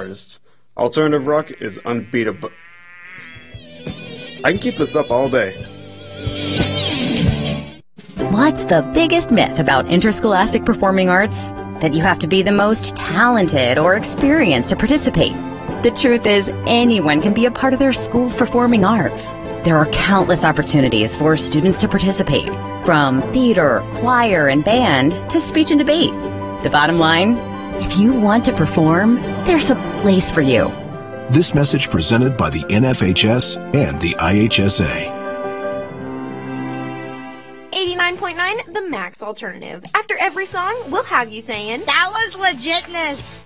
artists. Alternative rock is unbeatable. I can keep this up all day. What's the biggest myth about interscholastic performing arts? That you have to be the most talented or experienced to participate. The truth is, anyone can be a part of their school's performing arts. There are countless opportunities for students to participate, from theater, choir, and band to speech and debate. The bottom line, if you want to perform, there's a place for you. This message presented by the NFHS and the IHSA. 89.9 The Max Alternative. After every song, we'll have you saying, "That was legitness."